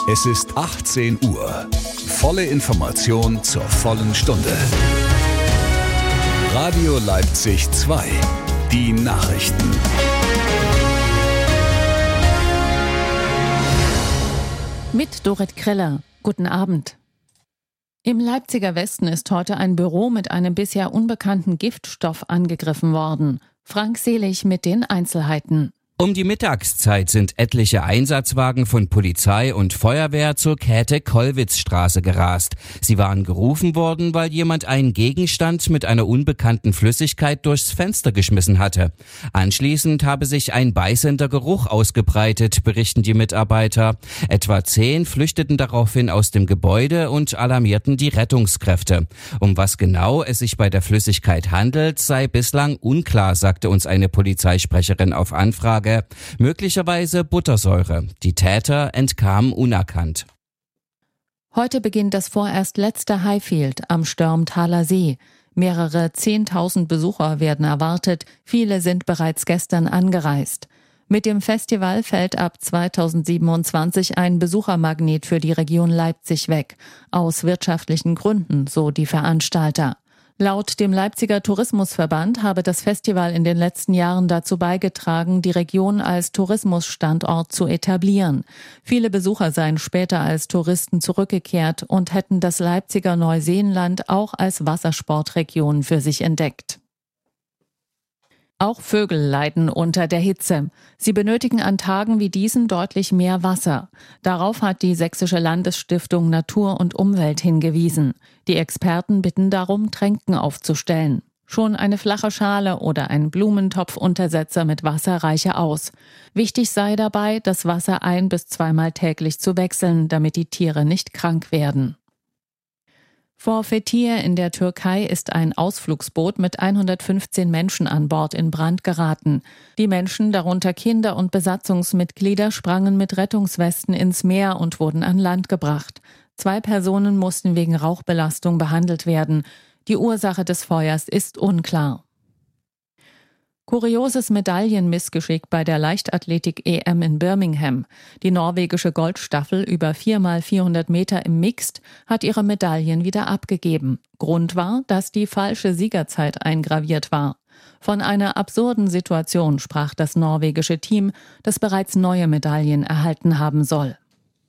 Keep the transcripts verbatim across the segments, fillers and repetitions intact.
Es ist achtzehn Uhr. Volle Information zur vollen Stunde. Radio Leipzig zwei. Die Nachrichten. Mit Dorit Kreller. Guten Abend. Im Leipziger Westen ist heute ein Büro mit einem bisher unbekannten Giftstoff angegriffen worden. Frank Selig mit den Einzelheiten. Um die Mittagszeit sind etliche Einsatzwagen von Polizei und Feuerwehr zur Käthe-Kollwitz-Straße gerast. Sie waren gerufen worden, weil jemand einen Gegenstand mit einer unbekannten Flüssigkeit durchs Fenster geschmissen hatte. Anschließend habe sich ein beißender Geruch ausgebreitet, berichten die Mitarbeiter. Etwa zehn flüchteten daraufhin aus dem Gebäude und alarmierten die Rettungskräfte. Um was genau es sich bei der Flüssigkeit handelt, sei bislang unklar, sagte uns eine Polizeisprecherin auf Anfrage. Möglicherweise Buttersäure. Die Täter entkamen unerkannt. Heute beginnt das vorerst letzte Highfield am Störmtaler See. Mehrere Zehntausend Besucher werden erwartet. Viele sind bereits gestern angereist. Mit dem Festival fällt ab zweitausendsiebenundzwanzig ein Besuchermagnet für die Region Leipzig weg. Aus wirtschaftlichen Gründen, so die Veranstalter. Laut dem Leipziger Tourismusverband habe das Festival in den letzten Jahren dazu beigetragen, die Region als Tourismusstandort zu etablieren. Viele Besucher seien später als Touristen zurückgekehrt und hätten das Leipziger Neuseenland auch als Wassersportregion für sich entdeckt. Auch Vögel leiden unter der Hitze. Sie benötigen an Tagen wie diesen deutlich mehr Wasser. Darauf hat die Sächsische Landesstiftung Natur und Umwelt hingewiesen. Die Experten bitten darum, Tränken aufzustellen. Schon eine flache Schale oder ein Blumentopfuntersetzer mit Wasser reiche aus. Wichtig sei dabei, das Wasser ein- bis zweimal täglich zu wechseln, damit die Tiere nicht krank werden. Vor Fethiye in der Türkei ist ein Ausflugsboot mit hundertfünfzehn Menschen an Bord in Brand geraten. Die Menschen, darunter Kinder und Besatzungsmitglieder, sprangen mit Rettungswesten ins Meer und wurden an Land gebracht. Zwei Personen mussten wegen Rauchbelastung behandelt werden. Die Ursache des Feuers ist unklar. Kurioses Medaillenmissgeschick bei der Leichtathletik-E M in Birmingham. Die norwegische Goldstaffel über vier mal vierhundert Meter im Mixed hat ihre Medaillen wieder abgegeben. Grund war, dass die falsche Siegerzeit eingraviert war. Von einer absurden Situation sprach das norwegische Team, das bereits neue Medaillen erhalten haben soll.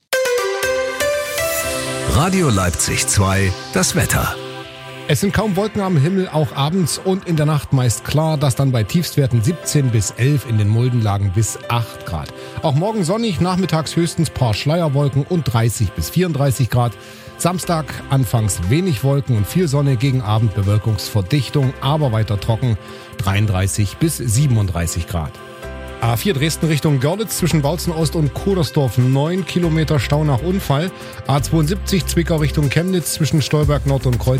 Radio Leipzig zwei, das Wetter. Es sind kaum Wolken am Himmel, auch abends und in der Nacht meist klar, das dann bei Tiefstwerten siebzehn bis elf, in den Muldenlagen bis acht Grad. Auch morgen sonnig, nachmittags höchstens paar Schleierwolken und dreißig bis vierunddreißig Grad. Samstag anfangs wenig Wolken und viel Sonne, gegen Abend Bewölkungsverdichtung, aber weiter trocken, dreiunddreißig bis siebenunddreißig Grad. A vier Dresden Richtung Görlitz zwischen Bautzen Ost und Kodersdorf neun Kilometer Stau nach Unfall. A zweiundsiebzig Zwickau Richtung Chemnitz zwischen Stolberg Nord und Kreuz